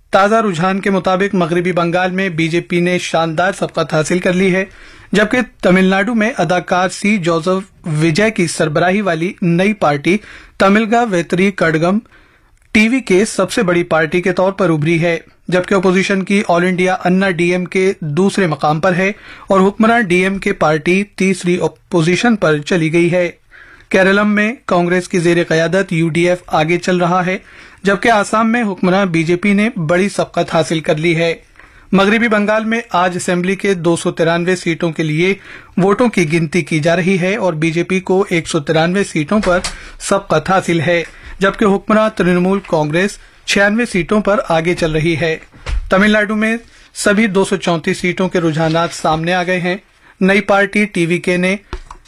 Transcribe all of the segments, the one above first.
ताजा रुझान के मुताबिक मगरबी बंगाल में बीजेपी ने शानदार सबकत हासिल कर ली है, जबकि तमिलनाडु में अदाकार सी जोसेफ विजय की सरबराही वाली नई पार्टी तमिलगा वेतरी कड़गम टीवी के सबसे बड़ी पार्टी के तौर पर उभरी है, जबकि अपोजिशन की ऑल इंडिया अन्ना डीएमके दूसरे मकाम पर है और हुक्मरान डीएमके पार्टी तीसरी पोजीशन पर चली गई है। केरलम में कांग्रेस की जेर कयादत यूडीएफ आगे चल रहा है, जबकि आसाम में हुक्मरान बीजेपी ने बड़ी सबकत हासिल कर ली है। मगरबी बंगाल में आज असेंबली के 293 सीटों के लिए वोटों की गिनती की जा रही है और बीजेपी को 193 सीटों पर सबकत हासिल है, जबकि हुक्मरान तृणमूल कांग्रेस 96 सीटों पर आगे चल रही है। तमिलनाडु में सभी 234 सीटों के रुझानात सामने आ गए हैं। नई पार्टी टीवीके ने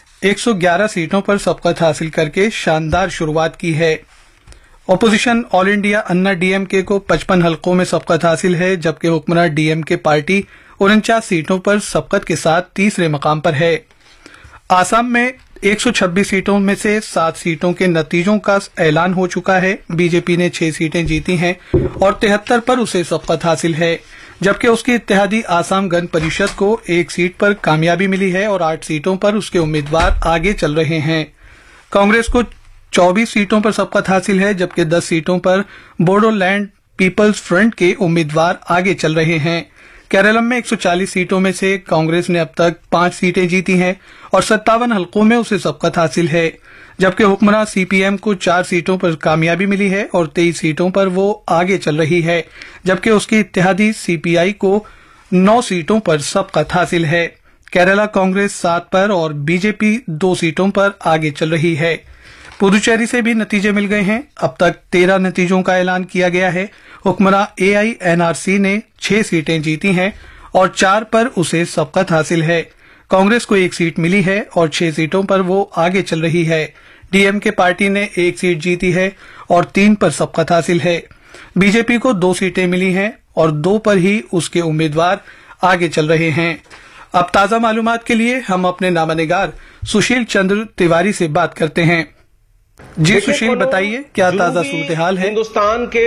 111 सीटों पर सबकत हासिल करके शानदार शुरुआत की है। ऑपोजिशन ऑल इंडिया अन्ना डीएमके को 55 हलकों में सबकत हासिल है, जबकि हुक्मरान डीएमके पार्टी 49 सीटों पर सबकत के साथ तीसरे मकाम पर है। आसाम में 126 सीटों में से 7 सीटों के नतीजों का ऐलान हो चुका है। बीजेपी ने 6 सीटें जीती हैं और 73 पर उसे सबकत हासिल है, जबकि उसकी इत्तेहादी आसाम गण परिषद को 1 सीट पर कामयाबी मिली है और 8 सीटों पर उसके उम्मीदवार आगे चल रहे हैं। कांग्रेस को 24 सीटों पर सबकत हासिल है, जबकि 10 सीटों पर बोडोलैंड पीपल्स फ्रंट के उम्मीदवार आगे चल रहे हैं। केरलम में 140 सीटों में से कांग्रेस ने अब तक 5 सीटें जीती हैं और 57 हलकों में उसे सबकत हासिल है, जबकि हुक्मरान सीपीएम को 4 सीटों पर कामयाबी मिली है और 23 सीटों पर वो आगे चल रही है, जबकि उसकी इत्तेहादी सीपीआई को 9 सीटों पर सबकत हासिल है। केरला कांग्रेस 7 पर और बीजेपी 2 सीटों पर आगे चल रही है। पुदुचेरी से भी नतीजे मिल गए हैं। अब तक 13 नतीजों का ऐलान किया गया है। हुक्मरान एआईएनआरसी ने 6 सीटें जीती हैं और 4 पर उसे सबकत हासिल है। कांग्रेस को 1 सीट मिली है और 6 सीटों पर वो आगे चल रही है। डीएमके पार्टी ने 1 सीट जीती है और 3 पर सबकत हासिल है। बीजेपी को 2 सीटें मिली हैं और 2 पर ही उसके उम्मीदवार आगे चल रहे हैं। अब ताजा मालूमात के लिए हम अपने नामानिगार सुशील चंद्र तिवारी से बात करते हैं। जी सुशील, बताइए क्या ताजा सूरत हाल है हिंदुस्तान के।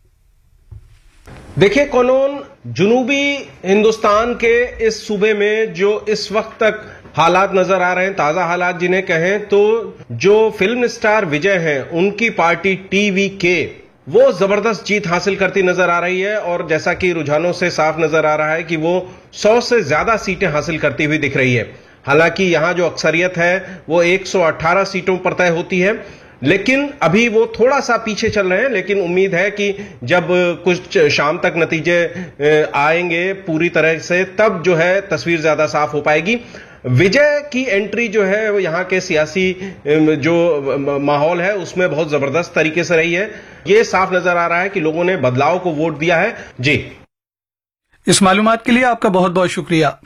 देखिए कौनोन, जुनूबी हिंदुस्तान के इस सूबे में जो इस वक्त तक हालात नजर आ रहे हैं, ताजा हालात जिन्हें कहें, तो जो फिल्म स्टार विजय हैं उनकी पार्टी टीवीके वो जबरदस्त जीत हासिल करती नजर आ रही है और जैसा कि रुझानों से साफ नजर आ रहा है कि वो 100 से ज्यादा सीटें हासिल करती हुई दिख रही है। हालांकि यहां जो अक्सरियत है वो 118 सीटों पर तय होती है, लेकिन अभी वो थोड़ा सा पीछे चल रहे हैं। लेकिन उम्मीद है कि जब कुछ शाम तक नतीजे आएंगे पूरी तरह से, तब जो है तस्वीर ज्यादा साफ हो पाएगी। विजय की एंट्री जो है वो यहां के सियासी जो माहौल है उसमें बहुत जबरदस्त तरीके से रही है। ये साफ नजर आ रहा है कि लोगों ने बदलाव को वोट दिया है। जी, इस मालूमात के लिए आपका बहुत बहुत शुक्रिया।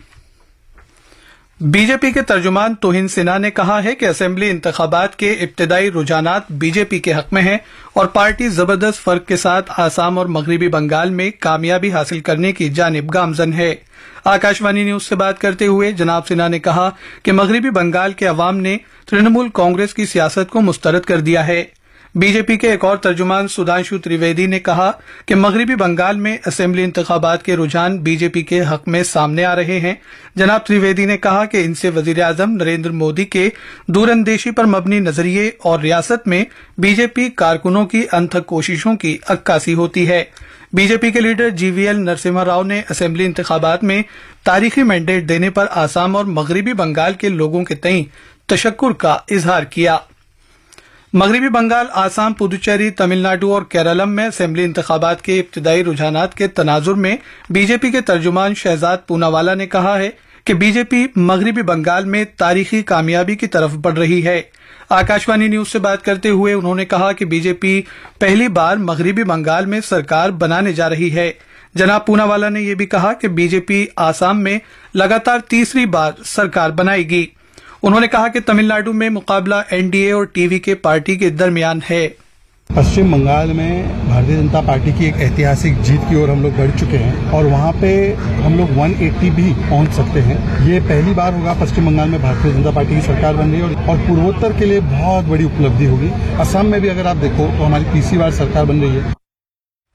बीजेपी के तर्जुमान तोहिन सिन्हा ने कहा है कि असेंबली इंतखाबात के इब्तदाई रुझानात बीजेपी के हक में हैं और पार्टी जबरदस्त फर्क के साथ आसाम और मगरबी बंगाल में कामयाबी हासिल करने की जानिब गामजन है। आकाशवाणी न्यूज से बात करते हुए जनाब सिन्हा ने कहा कि मगरबी बंगाल के अवाम ने तृणमूल कांग्रेस की सियासत को मुस्तरद कर दिया है। बीजेपी के एक और तर्जुमान सुधांशु त्रिवेदी ने कहा कि मगरबी बंगाल में असेंबली इंतखाबात के रुझान बीजेपी के हक में सामने आ रहे हैं। जनाब त्रिवेदी ने कहा कि इनसे वजीर आजम नरेंद्र मोदी के दूरंदेशी पर मबनी नजरिए और रियासत में बीजेपी कारकुनों की अनथक कोशिशों की अक्कासी होती है। बीजेपी के लीडर जीवीएल नरसिम्हा राव ने असेंबली इंतखाबात में तारीखी मैंडेट देने पर आसाम और मगरबी बंगाल के लोगों के तईं तशक्कुर का इजहार किया। मगरबी बंगाल, आसाम, पुदुचेरी, तमिलनाडु और केरलम में असेंबली इंतखाबात के इब्तदाई रुझानात के तनाजुर में बीजेपी के तर्जुमान शहजाद पूनावाला ने कहा है कि बीजेपी मगरबी बंगाल में तारीखी कामयाबी की तरफ बढ़ रही है। आकाशवाणी न्यूज से बात करते हुए उन्होंने कहा कि बीजेपी पहली बार मगरबी बंगाल में सरकार बनाने जा रही है। जनाब पूनावाला ने यह भी कहा कि बीजेपी आसाम में लगातार तीसरी बार सरकार बनाएगी। उन्होंने कहा कि तमिलनाडु में मुकाबला एनडीए और टीवीके पार्टी के दरमियान है। पश्चिम बंगाल में भारतीय जनता पार्टी की एक ऐतिहासिक जीत की ओर हम लोग बढ़ चुके हैं और वहां पे हम लोग 180 भी पहुंच सकते हैं। ये पहली बार होगा पश्चिम बंगाल में भारतीय जनता पार्टी की सरकार बन रही है और पूर्वोत्तर के लिए बहुत बड़ी उपलब्धि होगी। असम में भी अगर आप देखो तो हमारी तीसरी बार सरकार बन रही है।